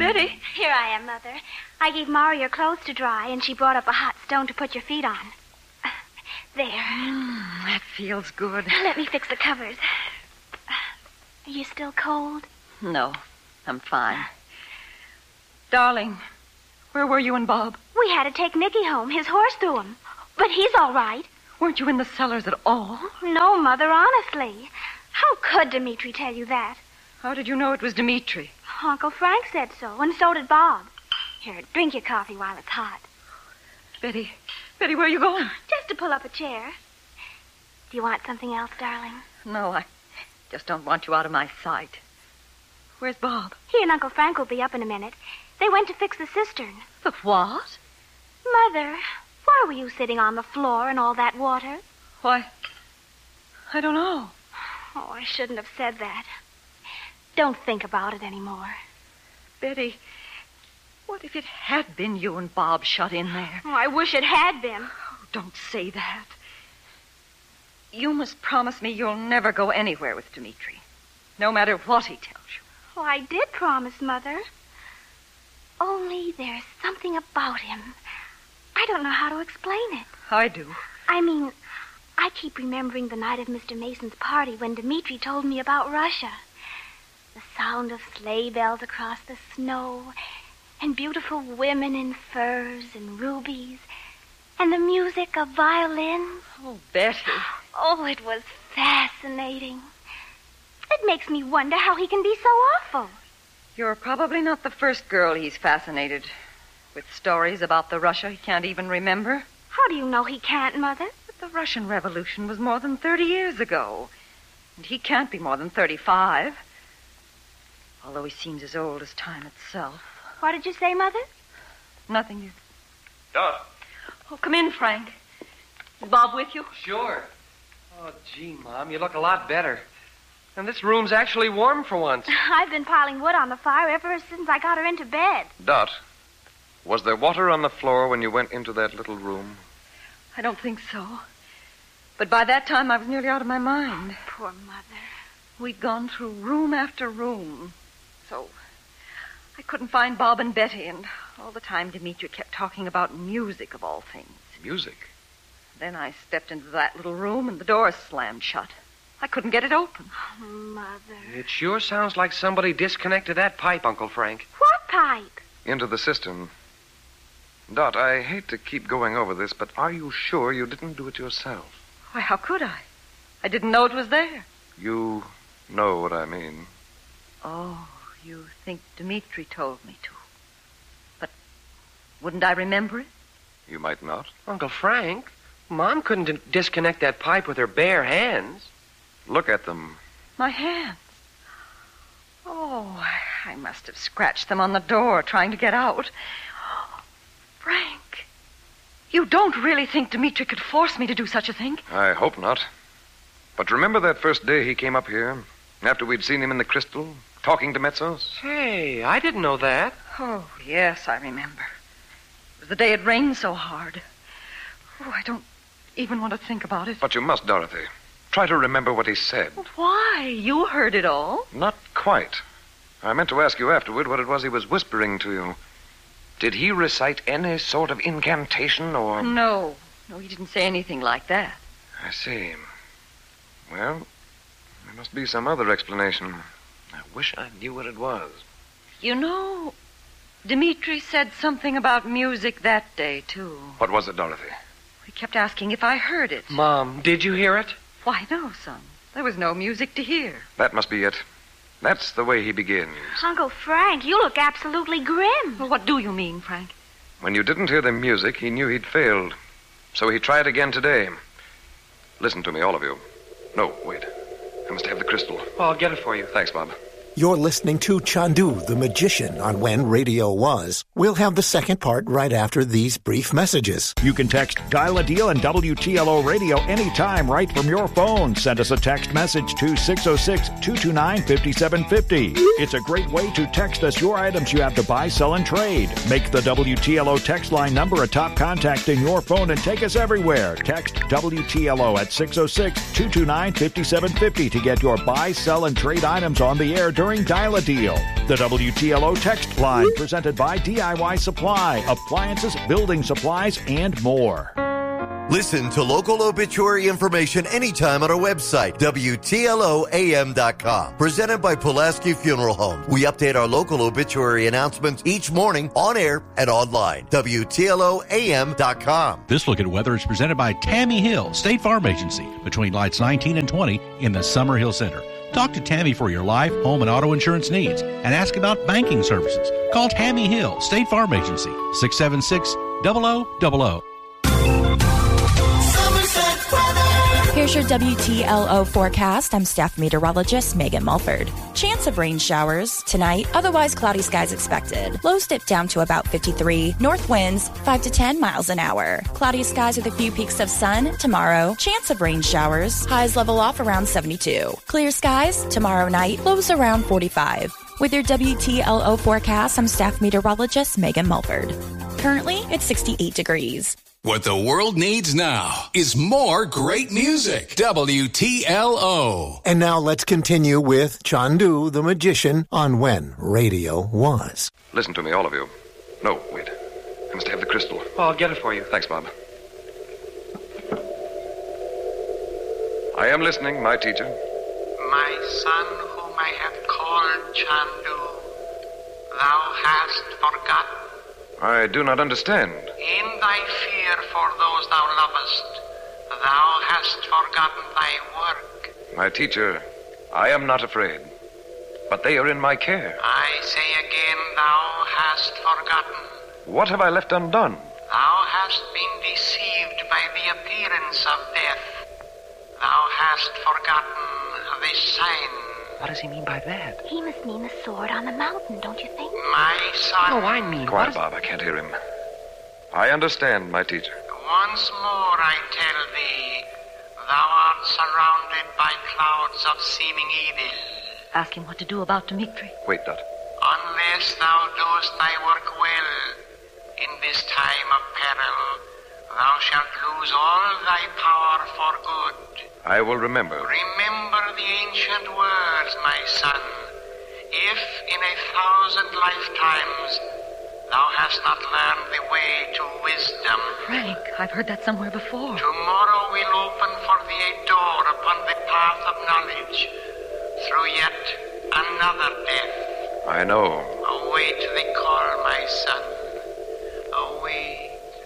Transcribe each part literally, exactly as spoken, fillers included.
Betty. Here I am, Mother. I gave Mara your clothes to dry, and she brought up a hot stone to put your feet on. Uh, there. Mm, that feels good. Let me fix the covers. Are you still cold? No, I'm fine. Darling, where were you and Bob? We had to take Nicky home. His horse threw him. But he's all right. Weren't you in the cellars at all? No, Mother, honestly. How could Dimitri tell you that? How did you know it was Dimitri? Uncle Frank said so, and so did Bob. Here, drink your coffee while it's hot. Betty, Betty, where are you going? Just to pull up a chair. Do you want something else, darling? No, I just don't want you out of my sight. Where's Bob? He and Uncle Frank will be up in a minute. They went to fix the cistern. The what? Mother, why were you sitting on the floor in all that water? Why, I don't know. Oh, I shouldn't have said that. Don't think about it anymore. Betty, what if it had been you and Bob shut in there? Oh, I wish it had been. Oh, don't say that. You must promise me you'll never go anywhere with Dimitri, no matter what he tells you. Oh, I did promise, Mother. Only there's something about him. I don't know how to explain it. I do. I mean, I keep remembering the night of Mister Mason's party when Dimitri told me about Russia. The sound of sleigh bells across the snow, and beautiful women in furs and rubies, and the music of violins. Oh, Betty. Oh, it was fascinating. It makes me wonder how he can be so awful. You're probably not the first girl he's fascinated with stories about the Russia he can't even remember. How do you know he can't, Mother? But the Russian Revolution was more than thirty years ago, and he can't be more than thirty-five. Although he seems as old as time itself. What did you say, Mother? Nothing. You... Dot. Oh, come in, Frank. Is Bob with you? Sure. Oh, gee, Mom, you look a lot better. And this room's actually warm for once. I've been piling wood on the fire ever since I got her into bed. Dot, was there water on the floor when you went into that little room? I don't think so. But by that time, I was nearly out of my mind. Oh, poor Mother. We'd gone through room after room. So I couldn't find Bob and Betty, and all the time Dimitri kept talking about music, of all things. Music? Then I stepped into that little room, and the door slammed shut. I couldn't get it open. Oh, Mother. It sure sounds like somebody disconnected that pipe, Uncle Frank. What pipe? Into the cistern. Dot, I hate to keep going over this, but are you sure you didn't do it yourself? Why, how could I? I didn't know it was there. You know what I mean. Oh, you think Dimitri told me to. But wouldn't I remember it? You might not. Uncle Frank, Mom couldn't d- disconnect that pipe with her bare hands. Look at them. My hands. Oh, I must have scratched them on the door trying to get out. Frank, you don't really think Dimitri could force me to do such a thing? I hope not. But remember that first day he came up here, after we'd seen him in the Crystal, talking to Metzos? Hey, I didn't know that. Oh, yes, I remember. It was the day it rained so hard. Oh, I don't even want to think about it. But you must, Dorothy. Try to remember what he said. Why? You heard it all. Not quite. I meant to ask you afterward what it was he was whispering to you. Did he recite any sort of incantation or... No. No, he didn't say anything like that. I see. Well, there must be some other explanation. I wish I knew what it was. You know, Dimitri said something about music that day, too. What was it, Dorothy? He kept asking if I heard it. Mom, did you hear it? Why, no, son. There was no music to hear. That must be it. That's the way he begins. Uncle Frank, you look absolutely grim. Well, what do you mean, Frank? When you didn't hear the music, he knew he'd failed. So he tried again today. Listen to me, all of you. No, wait. I must have the crystal. Well, I'll get it for you. Thanks, Bob. You're listening to Chandu, the Magician, on When Radio Was. We'll have the second part right after these brief messages. You can text Dial a Deal and W T L O Radio anytime right from your phone. Send us a text message to six oh six, two two nine, five seven five oh. It's a great way to text us your items you have to buy, sell, and trade. Make the W T L O text line number a top contact in your phone and take us everywhere. Text W T L O at six oh six, two two nine, five seven five oh to get your buy, sell, and trade items on the air during during Dial-A-Deal. The W T L O text line presented by D I Y Supply, appliances, building supplies, and more. Listen to local obituary information anytime on our website, W T L O A M dot com. Presented by Pulaski Funeral Home. We update our local obituary announcements each morning on air and online. W T L O A M dot com. This look at weather is presented by Tammy Hill, State Farm Agency, between lights nineteen and twenty in the Summer Hill Center. Talk to Tammy for your life, home, and auto insurance needs and ask about banking services. Call Tammy Hill, State Farm Agency, six seven six, zero zero zero zero. Here's your W T L O forecast. I'm staff meteorologist Megan Mulford. Chance of rain showers tonight, otherwise cloudy skies expected. Lows dip down to about fifty-three. North winds five to ten miles an hour. Cloudy skies with a few peaks of sun tomorrow. Chance of rain showers. Highs level off around seventy-two. Clear skies tomorrow night. Lows around forty-five. With your W T L O forecast, I'm staff meteorologist Megan Mulford. Currently, it's sixty-eight degrees. What the world needs now is more great music. W T L O. And now let's continue with Chandu the Magician on When Radio Was. Listen to me, all of you. No, wait. I must have the crystal. Oh, I'll get it for you. Thanks, Bob. I am listening, my teacher. My son, whom I have called Chandu, thou hast forgotten. I do not understand. In thy fear for those thou lovest, thou hast forgotten thy work. My teacher, I am not afraid, but they are in my care. I say again, thou hast forgotten. What have I left undone? Thou hast been deceived by the appearance of death. Thou hast forgotten this sign. What does he mean by that? He must mean the sword on the mountain, don't you think? My son. No, I mean... Quiet, Bob. I can't hear him. I understand, my teacher. Once more I tell thee, thou art surrounded by clouds of seeming evil. Ask him what to do about Dmitri. Wait, Dot. Unless thou doest thy work well, in this time of peril, thou shalt lose all thy power for good. I will remember. Remember the ancient words, my son. If in a thousand lifetimes thou hast not learned the way to wisdom... Frank, I've heard that somewhere before. Tomorrow will open for thee a door upon the path of knowledge through yet another death. I know. Await the call, my son. Await.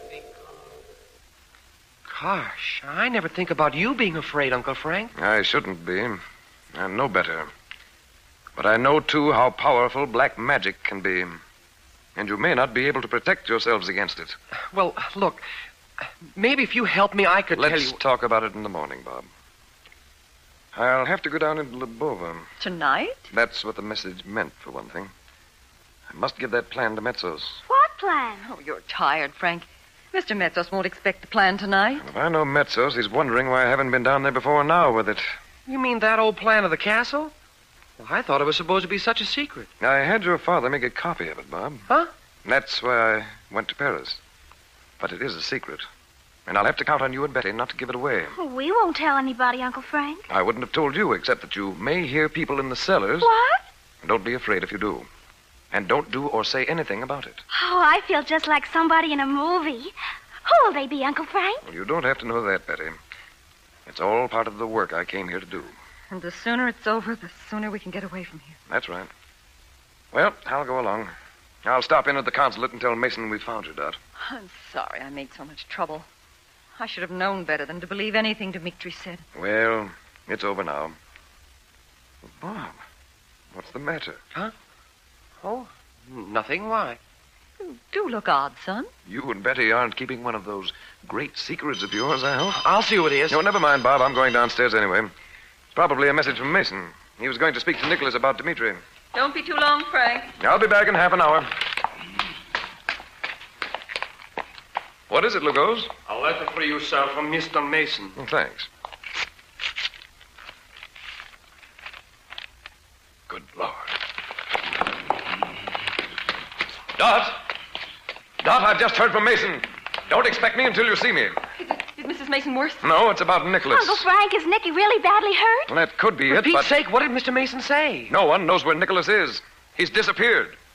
Gosh, I never think about you being afraid, Uncle Frank. I shouldn't be. I know better. But I know, too, how powerful black magic can be. And you may not be able to protect yourselves against it. Well, look, maybe if you help me, I could Let's tell you... Let's talk about it in the morning, Bob. I'll have to go down into Lubova. Tonight? That's what the message meant, for one thing. I must give that plan to Metzos. What plan? Oh, you're tired, Frank. Mister Metzos won't expect the plan tonight. If I know Metzos, he's wondering why I haven't been down there before now with it. You mean that old plan of the castle? Well, I thought it was supposed to be such a secret. I had your father make a copy of it, Bob. Huh? That's why I went to Paris. But it is a secret. And I'll have to count on you and Betty not to give it away. We won't tell anybody, Uncle Frank. I wouldn't have told you, except that you may hear people in the cellars. What? And don't be afraid if you do. And don't do or say anything about it. Oh, I feel just like somebody in a movie. Who will they be, Uncle Frank? Well, you don't have to know that, Betty. It's all part of the work I came here to do. And the sooner it's over, the sooner we can get away from here. That's right. Well, I'll go along. I'll stop in at the consulate and tell Mason we found you, Dot. I'm sorry I made so much trouble. I should have known better than to believe anything Dmitri said. Well, it's over now. Bob, what's the matter? Huh? Oh, nothing. Why? You do look odd, son. You and Betty aren't keeping one of those great secrets of yours, I hope. I'll see who it is. No, never mind, Bob. I'm going downstairs anyway. It's probably a message from Mason. He was going to speak to Nicholas about Dmitri. Don't be too long, Frank. I'll be back in half an hour. What is it, Lugos? A letter for you, sir, from Mister Mason. Oh, thanks. Good Lord. Dot! Dot, I've just heard from Mason. Don't expect me until you see me. Is it, is Missus Mason worse? No, it's about Nicholas. Uncle Frank, is Nicky really badly hurt? Well, that could be For it, Pete's but... sake, what did Mister Mason say? No one knows where Nicholas is. He's disappeared.